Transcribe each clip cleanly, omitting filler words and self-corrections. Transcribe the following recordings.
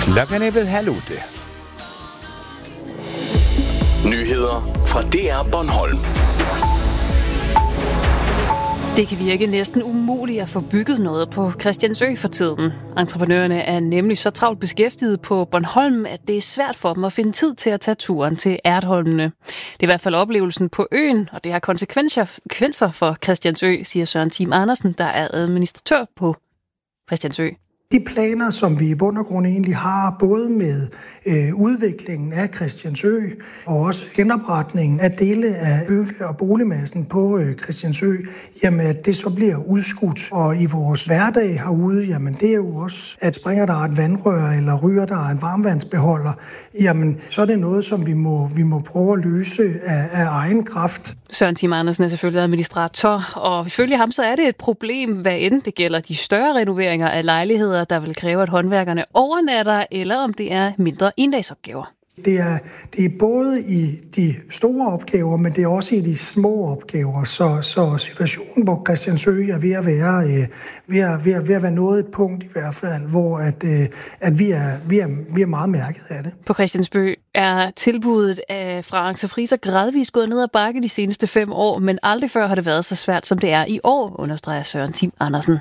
Klokken er blevet 7:30. Nyheder fra DR Bornholm. Det kan virke næsten umuligt at få bygget noget på Christiansø for tiden. Entreprenørerne er nemlig så travlt beskæftiget på Bornholm, at det er svært for dem at finde tid til at tage turen til Ertholmene. Det er i hvert fald oplevelsen på øen, og det har konsekvenser for Christiansø, siger Søren Tim Andersen, der er administratør på Christiansø. De planer, som vi i bund og grund egentlig har, både med udviklingen af Christiansø og også genopretningen af dele af og boligmassen på Christiansø, jamen at det så bliver udskudt. Og i vores hverdag herude, jamen det er jo også, at springer der et vandrør eller ryger der en varmvandsbeholder, jamen så er det noget, som vi må prøve at løse af egen kraft. Søren Tim Andersen er selvfølgelig administratør, og ifølge ham så er det et problem, hvad end det gælder de større renoveringer af lejligheder, der vil kræve, at håndværkerne overnatter, eller om det er mindre endagsopgaver. Det er både i de store opgaver, men det er også i de små opgaver. Så situationen på Christiansø er ved at være nået et punkt i hvert fald, hvor at vi er meget mærket af det. På Christiansø er tilbuddet fra entrepriser gradvist gået ned ad bakke de seneste 5 år, men aldrig før har det været så svært, som det er i år, understreger Søren Tim Andersen.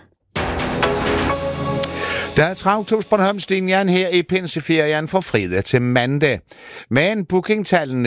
Der er travlt hos Bornholmslinjen her i pinseferien fra fredag til mandag. Men bookingtallene